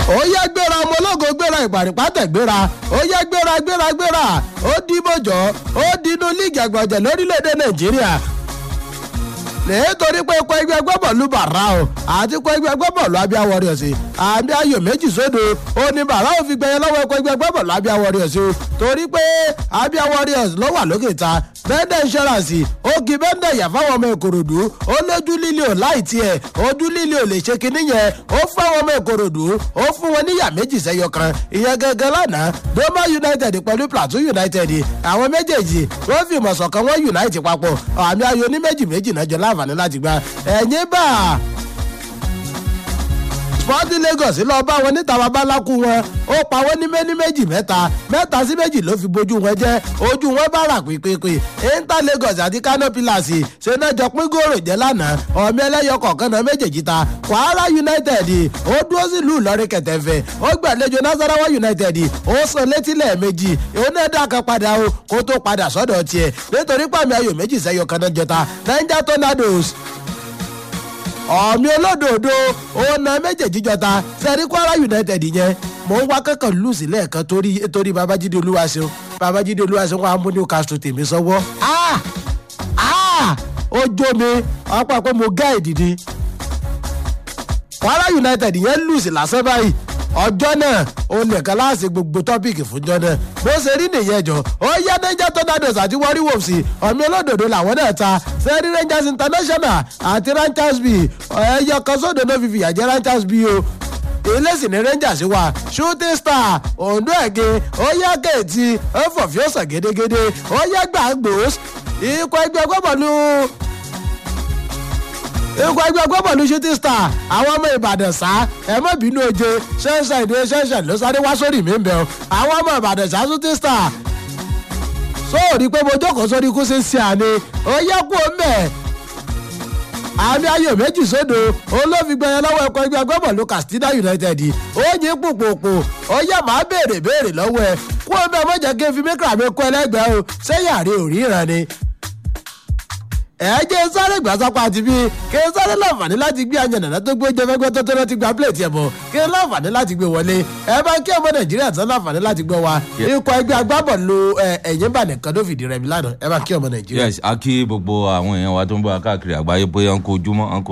ó yẹ gbéra ọmọ ológo gbéra ìpàrípàtẹ gbéra ó yẹ gbéra ó dìbòjọ ó dínú líìgì àgbọ̀jẹ̀ lórílẹ̀‐èdè nàìjíríà nítorí pé ikọ̀ ẹgbẹ́ agbábọ́ọ̀lù Barao àti ikọ̀ ẹgbẹ́ agbábọ́ọ̀lù Abia Warriors àmì ayò 2-0 ó ní Barao fi gbẹ̀yẹ lọ́wọ́ ikọ̀ ẹgbẹ́ agbábọ́ọ̀lù Abia Warriors torí pé Abia Warriors ló wà lókè ta bẹ́ẹ̀dẹ̀ insurance ó kì bẹ́ẹ̀dẹ̀ yà fáwọn ọmọ Ìkòròdú ó lójú líle ò láì tiẹ̀ ojú líle ò lè ṣe kinní yẹn ó fáwọn ọmọ Ìkòròdú ó fún wọn níyà 2-0 ìyẹn gẹ́gẹ́ lánàá Doma United pẹ̀lú Plateau United àwọn méjèèjì wọ́n fi ìmọ̀ ṣọ̀kan wọ́n unite papọ̀ àmì ayò ní 2-2 náà jọ láǹfààní láti gba ẹ̀yìn bá Sporting Lagos lọ bá wọn níta babaláku wọn ó pa wọn ní méjì mẹ́ta sí méjì ló fi bójú wọn jẹ́ ojú wọn bá rà pípépé Inter Lagos àti Kano Pillars ṣe náà jọ pín góòrò jẹ́ lánàá ọmọ ẹlẹ́yọ kọ̀ọ̀kan náà méjèèjì ta Kwara United ó dúró sílùú Ìlọrin kẹtẹ̀fẹ̀ ó gbàlejò Nasarawa United ó sàn létí lẹ́ẹ̀mejì òun náà dá kan padà o kó tó padà sọ́dọ̀ tiẹ̀ nítorí pàmì ayò 2-0 náà jọta Niger Tornadoes ọ̀mí olódòdó ọ̀nà méjèèjì jọta sẹ́rí Kwara United yẹn mò ń wá kankan lù sí lẹ́ẹ̀kan torí Babájídé Olúwaṣeun wà á mú Newcastle tèmi sọ́wọ́ ó jó mi ọ̀pọ̀ pé mo gáìdì ni Kwara United yẹn lù sí lásán báyìí ọjọ́ náà ó nìkan láàṣẹ gbogbo tọ́pìkì fúnjọ́ náà bó ṣe rí nìyẹn jọ ó yá Niger Tornadoes àti Warri Wolves ọ̀mí olódòdó làwọn náà ta sẹ́rí Rangers International àti Rangers B ẹ̀yọ kan sódò náà fífi àjẹ́ Rangers B o eléyìí ní Rangers wà Shooting Star Ondo Ẹ̀gẹ́ ó yá Kéètì ó fọ̀fí ó sàn gédégédé ó yá Gbàngbòs ikọ̀ ẹgbẹ́ agbábọ́ọ̀lù Shooting Star àwọn ọmọ Ìbàdàn sá ẹ má bínú oje ṣẹ́ńṣẹ́ ló sáré wá sórí mi ń bẹ̀ ọ́ àwọn ọmọ Ìbàdàn sá Shooting Star sóòrí pé mo jókòó sórí kú sí sí àní ó yẹ kú mẹ́ àmì ayò 2-0 olófin gbẹ̀yẹ lọ́wọ́ ẹ̀kọ́ ẹgbẹ́ agbábọ́ọ̀lù Katsina United ó yí pòpòpò ó yẹ máa béèrè lọ́wọ́ ẹ kú mẹ́ mọ́jà kí n fi mẹ́kàrà mi kọ́ ẹlẹ́gbẹ̀ẹ́ o sẹ́yìn àrí òríran ni ẹ̀jẹ̀ sáré gbàsápá àti bí kí n sáré láǹfààní láti gbé àyànnà tó gbé jẹfẹ́gbẹ́ tó tẹ́lẹ̀ ti gba plẹ̀tì ẹ̀ bọ̀ kí n láǹfààní láti gbé wọlé ẹ bá kí ọmọ Nàìjíríà tán láǹfààní láti gbọ́ wa ikọ̀ ẹgbẹ́ agbábọ́ọ̀lù ẹ̀yìn bà nìkan ló fìdí rẹmi lánàá ẹ bá kí ọmọ Nàìjíríà. yes a kí gbogbo àwọn èèyàn wa tó ń bọ̀ wá káàkiri àgbáyé pé à ń kó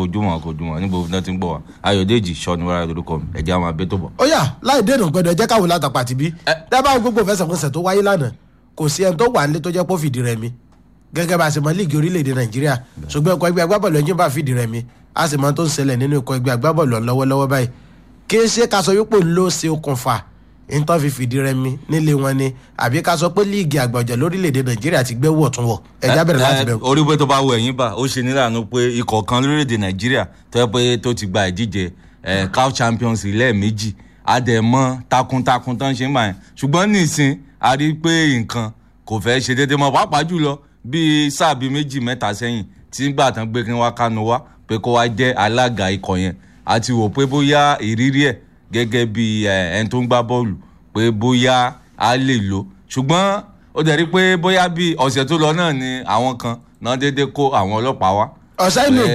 ojúmọ́ níbo náà ti ń bọ̀ wá Ayọ̀dèjì Ṣọ́niwárà lórúkọ mi ẹ̀jẹ̀ àwọn abẹ́ tó bọ̀. ó yá láì dènà gbọdọ̀ jẹ́ káwọn látàpá àti bí dábàá gbogbo fẹsẹ̀kọsẹ̀ tó wáyé lánàá kò sí ẹni tó wà nílé tó jẹ́ pé ó fìdí rẹmi gẹ́gẹ́ bá a ṣe mọ líìgì orílẹ̀-èdè Nàìjíríà ṣùgbọ́n ikọ̀ ẹgbẹ́ agbábọ́ọ̀lù ẹ̀yìn bá fìdí rẹmi a sì mọ tó ń ṣẹlẹ̀ nínú ikọ̀ ẹgbẹ́ agbábọ́ọ̀lù lọ́wọ́lọ́wọ́ báyìí kí ṣe ká sọ wípé ló ṣe okùnfà nítorí fi fìdí rẹmi nílé wọn ni àbí ká sọ pé líìgì àgbọ̀jẹ̀ lórílẹ̀-èdè Nàìjíríà ti gbé wọ̀ tún wọ̀ ẹ̀já bẹ̀rẹ̀ láti bẹ̀rù. orí pé tó bá wọ ẹ̀yìn bá ó ṣe nílànà pé ikọ̀ kan lórílẹ̀-èdè Nàìjíríà tó yẹ pé tó ti gba ìdíje CAF Champions lẹ́ẹ̀mejì àdẹ̀mọ́ takuntakun tó ń ṣe ń báyìí ṣùgbọ́n nísìn a rí pé nǹkan kò fẹ́ ṣe déédéé mọ́ pàápàá jùlọ bíi sáà bíi 2-3 sẹ́yìn tí ń gbà tán gbé kí wọ́n Kánú wá pé kó wá jẹ́ alága ikọ̀ yẹn àti wò pé bóyá ìrírí ẹ̀ gẹ́gẹ́ bí ẹni tó ń gbá bọ́ọ̀lù pé bóyá a lè lò ṣùgbọ́n ó dẹ̀ rí pé bóyá bíi ọ̀sẹ̀ tó lọ náà ni àwọn kan náà déédéé kó àwọn ọlọ́pàá wá. ọ̀sẹ̀ inú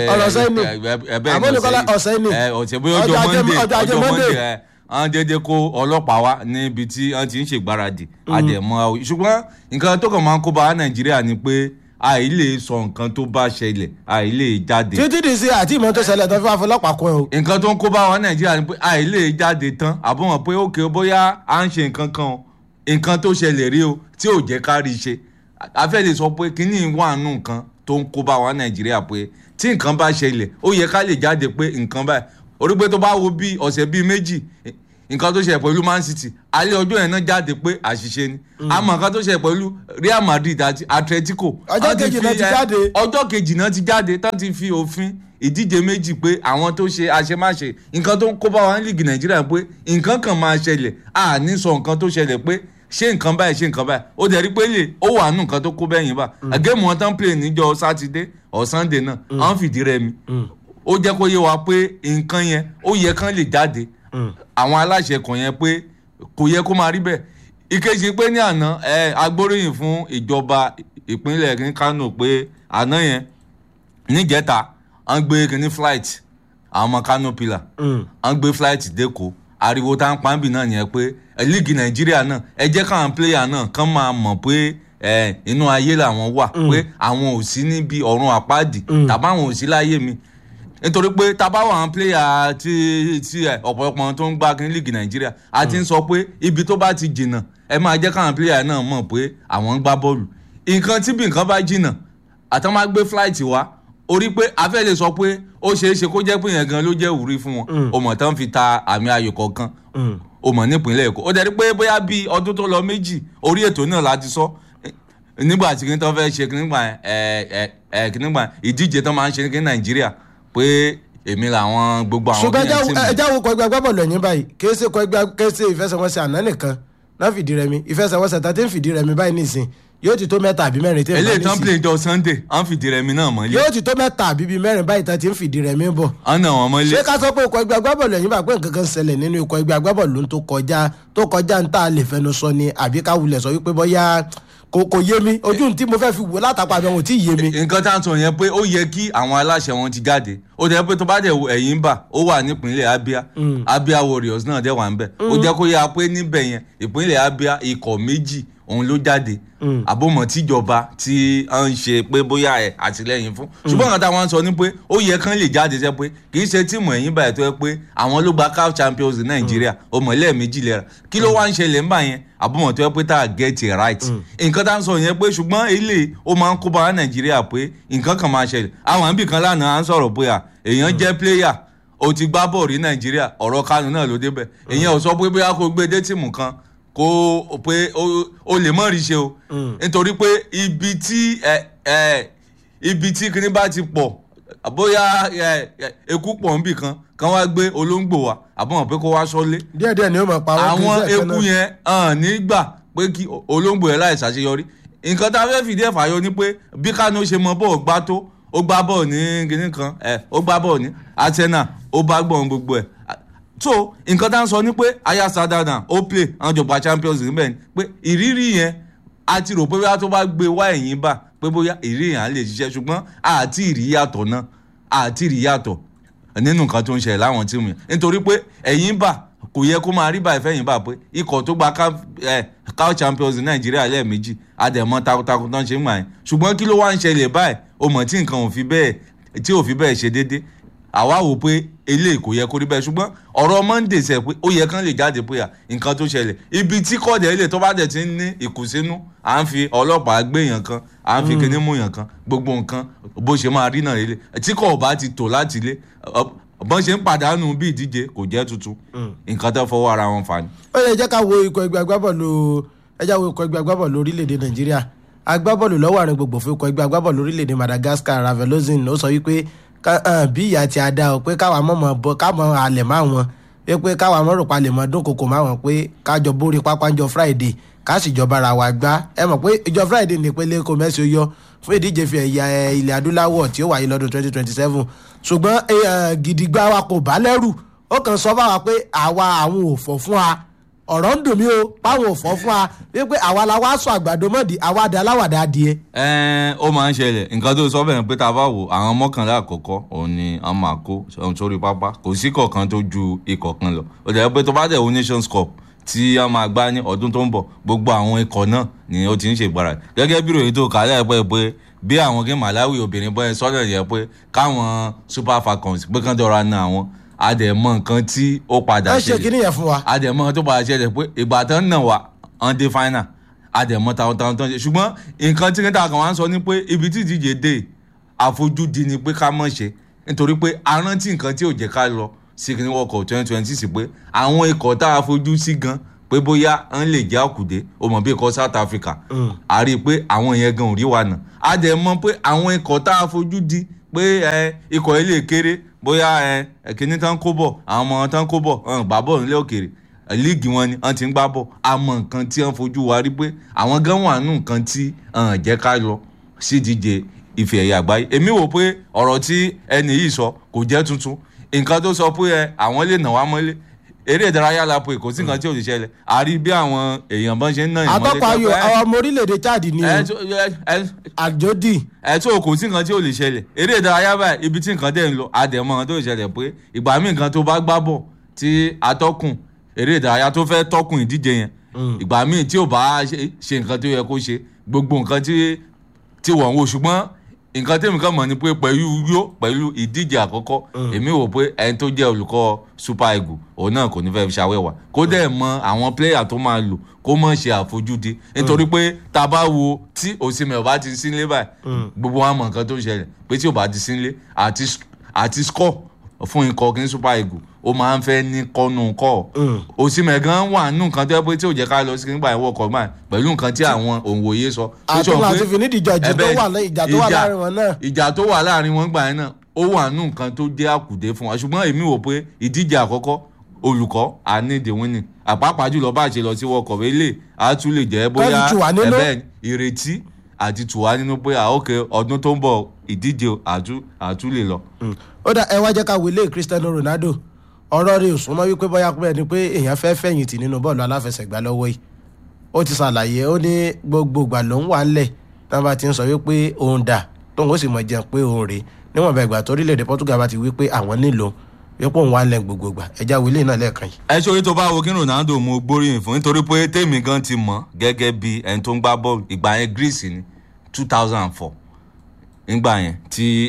àmọ́nìkọ́lá ọ̀sẹ̀ inú ọ̀sẹ̀ bóyá ọjọ́ Monday àwọn déédéé kó ọlọ́pàá wá níbi tí wọ́n ti ń ṣègbáradì àdẹ̀mọ́ ṣùgbọ́n nǹkan tó kàn máa ń kó bá Nàìjíríà ni pé àìlè sọ nǹkan tó bá ṣẹlẹ̀ àìlè jáde. títí di sí àti ìmọ̀ tó ṣẹlẹ̀ tó fi wá fọlọ́pàá kún ẹ o. nǹkan tó ń kó bá wa Nàìjíríà ni pé àìlè jáde tán àbọ̀mọ̀ pé òkè bóyá à ń ṣe nǹkan kan o nǹkan tó ṣẹlẹ̀ rí o tí ò jẹ́ ká rí i ṣe afẹ́ lè sọ pé kínní wà nù nǹkan tó ń kó bá wa Nàìjíríà pé tí nǹkan bá ṣẹlẹ̀ ó yẹ ká lè jáde pé nǹkan báyìí orí pé tó bá wo bí ọ̀sẹ̀ bíi 2 nǹkan tó ṣe pẹ̀lú Man City alẹ́ ọjọ́ yẹn náà jáde pé àṣìṣe ni àmọ́ nǹkan tó ṣe pẹ̀lú Real Madrid àti Atletico ọjọ́ kejì náà ti jáde tán ti fi òfin ìdíje méjì pé àwọn tó ṣe àṣemáṣe nǹkan tó ń kó bá wa ní líìgì Nàìjíríà pé nǹkan kan máa ṣẹlẹ̀ à ní sọ nǹkan tó ṣẹlẹ̀ pé ṣé nǹkan báyìí ó dẹ̀ rí pé lè ó wà nù nǹkan tó kó bẹ́yìn bá géèmù wọn tán play níjọ́ Sátidé or Sunday náà àwọn fìdí rẹmi ó jẹ́ kó yé wa pé nǹkan yẹn ó yẹ kán lè jáde àwọn aláṣẹ kan yẹn pé kò yẹ kó máa rí bẹ́ẹ̀ ìkejì pé ní àná agbóríyìn fún ìjọba ìpínlẹ̀ Kánò pé àná yẹn níjẹta à ń gbé kíní flight àwọn ọmọ Kano Pillar à ń gbé flight dẹ́kọ̀ ariwo tá ń pa ń bì náà nìyẹn pé líìgì nàìjíríà náà ẹ jẹ́ káwọn pléyà náà kàn máa mọ̀ pé inú ayé làwọn wà pé àwọn ò sí níbi ọ̀run àpáàdì tàbí àwọn ò sí láyé mi nítorí pé tábà wà àwọn pléyà tí ọ̀pọ̀lọpọ̀ tó ń gbá kí ní líìgì nàìjíríà a ti ń sọ pé ibi tó bá ti jìnnà ẹ máa jẹ́ káwọn pléyà náà mọ̀ pé àwọn ń gbá bọ́ọ̀lù nǹkan tí bí nǹkan bá jìnnà àtàwọn máa gbé flight wá orí pé afẹ́ lè sọ pé ó ṣeé ṣe kó jẹ́ pé yẹn gan ló jẹ́ ìwúrí fún wọn o mọ̀ tán fi ta àmì ayò kọ̀ọ̀kan o mọ̀ nípínlẹ̀ èkó ó dẹ̀ rí pé bóyá bíi ọdún tó lọ méjì orí ètò náà láti sọ nígbà tí kí n tán fẹ́ ṣe nígbà ìdíje tán máa ń ṣe ní nàìjíríà pé èmi làwọn gbogbo àwọn bí ẹ̀ tí mi. ṣùgbọ́n ẹja wo kọ ẹgbẹ́ agbábọ̀lù ẹ̀yìn báyìí kéésì ìfẹsẹ̀wọnsẹ̀ àná nìkan náà fìdí rẹmi ìfẹsẹ̀wọnsẹ̀ tá ti ń fìdí rẹmi báyìí nìsín yóò ti tó mẹ́ta àbí mẹ́rin tí ń bá ní sí. eléyìí tán play jọ sunday à ń fìdí rẹmi náà mọ́lẹ̀. yóò ti tó mẹ́ta àbí bíi mẹ́rin báyìí tá ti ń fìdí rẹmi bọ̀. ọ̀nà wọn mọ́lẹ̀. ṣé ká sọ pé ikọ̀ ẹgbẹ́ agbábọ̀lù ẹ̀yìn bá pé nǹkan kan ṣẹlẹ̀ nínú ikọ̀ ẹgbẹ́ agbábọ̀lù tó kọjá ń tà lè fẹnu sọ ni àbí ká wulẹ̀ sọ wípé bóyá kò yé mi ojú tí mo fẹ́ fi wò látàpá àbẹ̀wò tí yé mi. nǹkan tá à ń sọ yẹn pé ó yẹ kí àwọn aláṣẹ wọn ti jáde ó jẹ́ pé tó bá dẹ̀ ẹ̀yìn bà ó wà nípínlẹ̀ Abia Warriors náà dẹ̀ wà ń bẹ̀ ó jẹ́ kó yá pé níbẹ̀ yẹn ìpínlẹ̀ Abia ikọ̀ méjì òun ló jáde àbòmọ̀ tíjọba tí à ń ṣe pé bóyá àtìlẹ́yìn fún ṣùgbọ́n nǹkan táwọn sọ ni pé ó yẹ kán lè jáde sẹ́ pé kì í ṣe tíìmù ẹ̀yìn báyìí tó yẹ pé àwọn ló gba CAF Champions ní Nàìjíríà ó mọ̀ lẹ́ẹ̀mejì lẹ́ra kí ló wá ń ṣẹlẹ̀ ń bà yẹn àbòmọ̀ tó yẹ pé tá a get it right nǹkan tá à ń sọ yẹn pé ṣùgbọ́n ilé ó máa ń kó bá Nàìjíríà pé nǹkan kan máa ṣẹlẹ̀ àwọn àbí kan lánàá à ń sọ̀rọ̀ pé èèyàn jẹ́ player ó ti gbá bọ́ọ̀ rí Nàìjíríà ọ̀rọ̀ Kánù náà ló débẹ̀ èèyàn ò sọ pé bóyá kó gbé dé tíìmù kan kó pé o lè mọ̀ rí ṣe o nítorí pé ibi tí kinní bá ti pọ̀ bóyá eku pọ̀ níbì kan wá gbé olóńgbò wa àbọ̀mọ̀ pé kó wá sọ́lé. díẹ̀díẹ̀ ni ó máa pa àwọn eku yẹn nígbà pé kí olóńgbò yẹn láì ṣàṣeyọrí nǹkan tá a fẹ́ fìdí ẹ̀ fàyọ ni pé bí Kánò ṣe mọ bọ́ọ̀ gbá tó ó gbá bọ́ọ̀ ní kinní kan ó gbá bọ́ọ̀ ní Arsenal ó bá gbọ̀n gbogbo ẹ̀ so nǹkan tá à ń sọ ni pé aya sadana ó play àwọn jọba Champions League bẹ́ẹ̀ ni pé ìrírí yẹn a ti rò pé bóyá tó bá gbé wá ẹ̀yìn bá pé bóyá ìrírí yẹn á lè ṣiṣẹ́ ṣùgbọ́n àti ìríyàtọ̀ náà àti ìríyàtọ̀ nínú nǹkan tó ń ṣẹlẹ̀ láwọn tíìmù yẹn nítorí pé ẹ̀yìn bá kò yẹ kó máa rí báyìí fẹ́yìn bá pé ikọ̀ tó gba CAF Champions Nàìjíríà lẹ́ẹ̀mejì àdẹ̀mọ́ takuntakun tó ń ṣe ń gbà yẹn ṣùgbọ́n kí ló wá ń ṣẹlẹ̀ báyìí o mọ̀ tí nǹkan ò fi bẹ́ẹ̀ ṣe déédéé àwa wò pé eléyìí kò yẹ kó rí bẹ́ẹ̀ ṣùgbọ́n ọ̀rọ̀ Monday sẹ̀ pé ó yẹ kán lè jáde pé nǹkan tó ṣẹlẹ̀ ibi tí kọ́ọ̀dẹ̀ ilé tó bá dẹ̀ ti ń ní ìkùnsínú à ń fi ọlọ́pàá gbé èèyàn kan à ń fi kíní mú èèyàn kan gbogbo nǹkan bó ṣe máa rí náà ilé tí kò bá ti tò láti ilé bọ́n ṣe ń pàdánù bí ìdíje kò jẹ́ tuntun nǹkan tó fọwọ́ ara wọn fà ní. ó yẹ jẹ́ ká wo ikọ̀ ẹgbẹ́ agbábọ́ọ̀lù orílẹ̀-èdè Nàìjíríà agbábọ́ọ̀lù lọ́wọ́ àárín gbogbo fún ikọ̀ ẹgbẹ́ agbábọ́ọ̀lù orílẹ̀-èdè Madagascar Ravelozin ó sọ wípé bí ìyá ti ada ọ pé káwa mọ̀ bọ́ káwọn alẹ̀ máa wọn pé káwa mọ̀ rò palẹ̀ mọ́ dúnkòkò máa wọn pé kájọ borí pápá ńjọ Friday ká sì jọba ara wa gbá ẹ mọ̀ pé ìjọ Friday ní ìpele kò mẹ́sì ó yọ fún ìdíje fi ẹ̀yà ilẹ̀ adúláwọ̀ tí ó wáyé lọ́dún 2027 ṣùgbọ́n gidigba wa kò bá lẹ́rù ó kàn sọ fáwa pé àwọn ò fọ̀ fún wa ọ̀rọ̀ ń dùn mí o páwọn ò fọ́ fún wa wípé àwa la wá sọ àgbàdo mọ́dì àwa dá aláwàdà adìẹ. ó máa ń ṣẹlẹ̀ nǹkan tó sọ bẹ́ẹ̀ pé tá a bá wò àwọn mọ́kànlá àkọ́kọ́ òun ni wọ́n máa kó sórí pápá kò sí kọ̀ọ̀kan tó ju ikọ̀ kan lọ ó dẹ̀ pé tó bá dẹ̀ wo Nations Cup tí wọ́n máa gbá ní ọdún tó ń bọ̀ gbogbo àwọn ikọ̀ náà ni ó ti ń ṣègbára gẹ́gẹ́ bí ròyìn tó kálẹ̀ pé bí àwọn kí Malawi obìnrin bọ́ ẹ sọ́dọ̀ yẹ pé káwọn Super Falcons pé kán dọ̀ra na àwọn àdẹ̀mọ́ nǹkan tí ó padà ṣẹlẹ̀ ẹ ṣe kí nìyẹn fún wa. àdẹ̀mọ́ tó padà ṣẹlẹ̀ pé ìgbà tán náà wà on the final àdẹ̀mọ́ táwọn tán ṣe ṣùgbọ́n nǹkan tí níta kan wá ń sọ ni pé ibi tí ìdíje dé àfojúdi ni pé ká mọ̀ ṣe nítorí pé a rántí nǹkan tí ò jẹ́ ká lọ sí kí ní World Cup 2026 pé àwọn ikọ̀ tá a fojú sí gan pé bóyá ń lè jẹ́ àkùdé o mọ̀ bí ikọ̀ South Africa a rí i pé àwọn yẹn gan ò rí wa nà àdẹ̀mọ́ pé àwọn ikọ̀ tá a fojú di pé ikọ̀ ilé kéré bóyá kíní tán kó bọ̀ àwọn ọmọ tán kó bọ̀ gbá bọ̀ nílẹ̀ òkèèrè líìgì wọn ni wọ́n ti ń gbá bọ̀ àmọ́ nǹkan tí wọ́n fojú wa rí pé àwọn gan wà nù nǹkan tí jẹ́ ká lọ sí ìdíje ife ẹ̀yẹ àgbáyé èmi wò pé ọ̀rọ̀ tí ẹni yìí sọ kò jẹ́ tuntun nǹkan tó sọ pé àwọn lè nà wá mọ́lé eré ìdárayá la pé kò sí nǹkan tí ò lè ṣẹlẹ̀ àrí bí àwọn èèyàn bọ́n ṣe ń ná ìmọ̀lẹ́ àtọ́kọ̀ ayò àwọn ọmọ orílẹ̀-èdè Chad ni àjòdì tó kò sí nǹkan tí ò lè ṣẹlẹ̀ eré ìdárayá báyìí ibi tí nǹkan dẹ̀ ń lọ àdẹ̀mọ́ tó lè ṣẹlẹ̀ pé ìgbà míì nǹkan tó bá gbá bọ̀ tí atọ́kùn eré ìdárayá tó fẹ́ tọ́kùn ìdíje yẹn ìgbà míì tí ò bá ṣe nǹkan tó yẹ kó ṣe gbogbo nǹkan tí wọ́n ń wò ṣùgbọ́n nǹkan tẹ́mi kan mọ̀ ni pé pẹ̀lú ìdíje àkọ́kọ́ èmi wò pé ẹni tó jẹ́ olùkọ́ Super Eagles òun náà kò ní fẹ́ fi ṣàwẹ́wà kó dẹ̀ mọ àwọn pléyà tó máa lò kó mọ̀ ṣe àfojúdi nítorí pé tá a bá wo tí Osimhen ò bá ti sínlé báyìí gbogbo wa mọ̀ nǹkan tó ń ṣẹlẹ̀ pé tí ò bá ti sínlé àti score fún ikọ̀ kí n Super Eagles ó máa ń fẹ́ ní kọ́nù kọ́ Osimhen gan wà nù nǹkan tó yẹ pé tí ò jẹ́ ká lọ sí nígbà ìwọ ọkọ̀ máa pẹ̀lú nǹkan tí àwọn òǹwòye sọ. àtúnwò àti fìnídìjọ ìjà tó wà láàrin wọn náà. ìjà tó wà láàrin wọn gbà yẹn náà ó wà nù nǹkan tó jẹ́ àkùdé fún wa ṣùgbọ́n èmi wò pé ìdíje àkọ́kọ́ olùkọ́ I need the winning àpapọ̀ jùlọ bá a ṣe lọ sí World Cup ilé a tún lè jẹ́ bóyá ẹ̀bẹ̀ ìrètí àti tùwá nínú pé àókè ọdún tó ń bọ̀ ìdíje àtún lè lọ. ó dà ẹ wá jẹ́ ká wọlé Cristiano Ronaldo ọ̀rọ̀ rẹ̀ ò súnmọ́ wípé bóyá pé ẹni pé èèyàn fẹ́ fẹ̀yìntì nínú bọ́ọ̀lù aláfẹsẹ̀gbá lọ́wọ́ yìí ó ti ṣàlàyé ó ní gbogbo ìgbà ló ń wà ńlẹ̀ tí wọ́n bá ti ń sọ wípé òun dà tóun ó sì mọ̀ jẹun pé òun rèé níwọ̀n bá ìgbà tó orílẹ̀-èdè Portugal bá ti wí pé àwọn nílò wípé òun wà ńlẹ̀ gbogbo ìgbà ẹja wọlé náà lẹ́ẹ̀kan yìí. ẹ ṣorí tó bá wo kí Ronaldo mo gbóríyìn fún nítorí pé tèmi gan ti mọ̀ gẹ́gẹ́ bí ẹni tó ń gbá bọ́ọ̀lù ìgbà yẹn Greece ní 2004 nígbà yẹn tí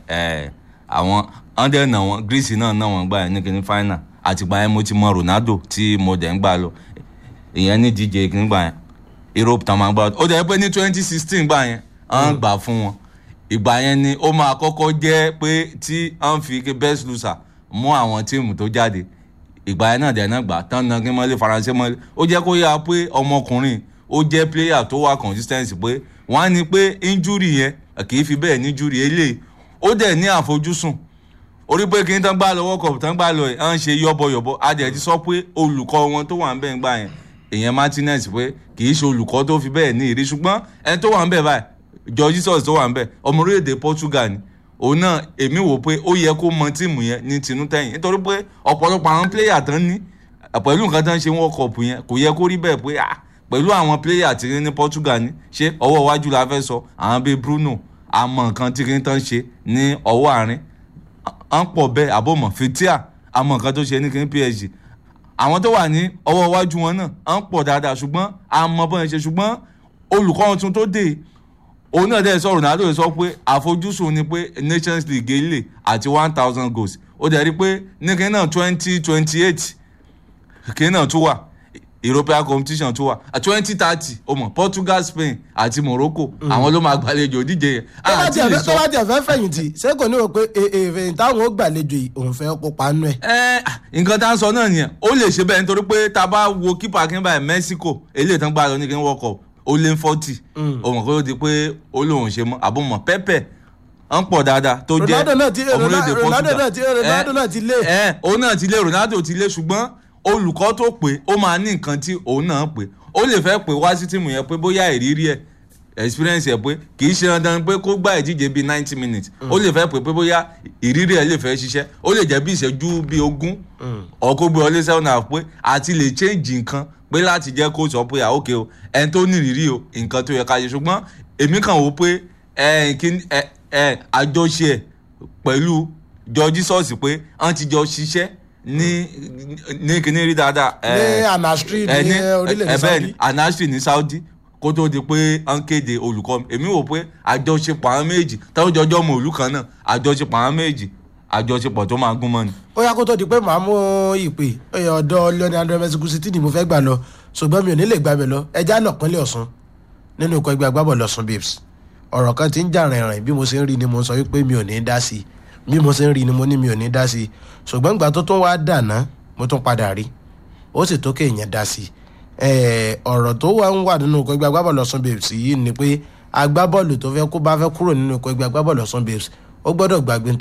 àwọn under náà wọn Greece náà wọn gbà yẹn ní kíní final àtìgbà yẹn mo ti mọ Ronaldo tí mo dẹ̀ ń gbà lọ ìyẹn ní díje kíní gbà yẹn Europe tá máa gbà ó dẹ̀ pé ní 2016 gbà yẹn wọ́n gbà fún wọn ìgbà yẹn ni ó máa kọ́kọ́ jẹ́ pé tí wọ́n fi best loser mú àwọn tíìmù tó jáde ìgbà yẹn náà dẹ̀ náà gbà tán náà kí mọ́lé Faransé mọ́lé ó jẹ́ kó yára pé ọmọkùnrin ó jẹ́ player tó wà consistency pé wọ́n á ní pé injury yẹn kì í fi bẹ́ẹ̀ ní injury eléyìí ó dẹ̀ ní àfojúsùn orí pé kí n tán gbá lọ World Cup tán gbá lọ ẹ̀ ń ṣe yọ́bọ̀yọ̀bọ̀ adẹ̀ ti sọ pé olùkọ́ wọn tó wà ń bẹ̀ ń gbà yẹn èèyàn Martinez pé kì í ṣe olùkọ́ tó fi bẹ́ẹ̀ ní ìrí ṣùgbọ́n ẹni tó wà ń bẹ̀ báyìí Jorge Jesus tó wà ń bẹ̀ ọmọ orílẹ̀-èdè Portugal ni òun náà èmi wò pé ó yẹ kó mọ tíìmù yẹn ní tinútẹ̀yìn nítorí pé ọ̀pọ̀lọpọ̀ àwọn pléyà tán ní pẹ̀lú nǹkan tán ṣe World Cup yẹn kò yẹ kó rí bẹ́ẹ̀ pé pẹ̀lú àwọn pléyà tí ní Portugal ní ṣé ọwọ́ iwájú la fẹ́ sọ àwọn bíi Bruno àmọ́ nǹkan tí kìíní tán ṣe ní ọwọ́ àárín à ń pọ̀ bẹ́ẹ̀ àbọ̀mọ̀ Fitia àmọ́ nǹkan tó ṣe ní kìíní PSG àwọn tó wà ní ọwọ́ iwájú wọn náà à ń pọ̀ dáadáa ṣùgbọ́n àmọ́ bọ́n ṣe ṣùgbọ́n olùkọ́ ọ̀tún tó dé òun náà dẹ̀ sọ Ronaldo sọ pé àfojúsùn ni pé Nations League ilé àti 1000 goals ó dẹ̀ rí pé ní kìíní náà 2028 kìíní náà tún wà European competition tó wà 2030 ó mọ̀ Portugal Spain àti Morocco àwọn ló máa gbàlejò díje yẹn. tó bá jẹ́ fẹ́ fẹ̀yìntì ṣé kò ní rò pé èèfẹ̀yìn táwọn ó gbàlejò yìí òun fẹ́ kópa nú ẹ̀. nǹkan tá a sọ náà nìyẹn ó lè ṣe bẹ́ẹ̀ nítorí pé tá a bá wo kípa kí n báyìí Mexico eléyìí tán gbà lọ ní kí n World Cup ó lé 40 ó mọ̀ pé ó di pé ó lóun ṣe mọ́ àbọ̀mọ̀ Pepe ń pọ̀ dáadáa tó jẹ́ ọmọlẹ́dẹ̀ Portugal Ronaldo náà ti lé òun náà ti lé Ronaldo ti lé ṣùgbọ́n olùkọ́ tó pé ó máa ní nǹkan tí òun náà pé ó lè fẹ́ pé wá sí tíìmù yẹn pé bóyá ìrírí ẹ̀ experience ẹ̀ pé kì í ṣe dandan pé kó gbá ìdíje bíi 90 minutes ó lè fẹ́ pé bóyá ìrírí ẹ̀ lè fẹ́ ṣiṣẹ́ ó lè jẹ́ bí ìṣẹ́jú bíi 20 ọkọ̀ gbé ọlé sẹ́wọ̀n náà pé àti lè change nǹkan pé láti jẹ́ kó sọ pé àókè o ẹni tó ní ìrírí o nǹkan tó yẹ ká ṣe ṣùgbọ́n èmi kàn wò pé àjọṣe ẹ̀ pẹ̀lú Jorge Jesus pé wọ́n ti jọ ṣiṣẹ́ ní kíní rí dáadáa. ní Anastri ní orílẹ̀-èdè Saudi. Anastri ní Saudi kó tó di pé à ń kéde olùkọ́ mi èmi wò pé àjọṣepọ̀ àwọn méjì táwọn jọjọ́ mọ òlù kan náà àjọṣepọ̀ àwọn méjì àjọṣepọ̀ tó máa gún mọ́ ni. ó yá kó tó di pé màá mú ìpè ọ̀dọ̀ Leonardo Mexico City ni mo fẹ́ gbà lọ ṣùgbọ́n mi ò ní lè gbàbẹ̀ lọ ẹja lọ pínlẹ̀ Ọ̀ṣun nínú ikọ̀ ẹgbẹ́ agbábọ́ọ̀lù Ọ̀ṣun Babes ọ̀rọ̀ kan ti ń jà rìnrìn bí mo ṣe ń rí ni mo sọ wípé mi ò ní dá sí i bí mo ṣe ń rí ni mo ní mi ò ní dá sí i ṣùgbọ́n ìgbà tó tún wá dàná mo tún padà rí ó sì tó kéèyàn dá sí i ọ̀rọ̀ tó wà ń wà nínú ikọ̀ ẹgbẹ́ agbábọ́ọ̀lù Ọ̀ṣun Babes yìí ni pé agbábọ́ọ̀lù tó fẹ́ kó bá fẹ́ kúrò nínú ikọ̀ ẹgbẹ́ agbábọ́ọ̀lù Ọ̀ṣun Babes ó gbọ́dọ̀ gbàgbé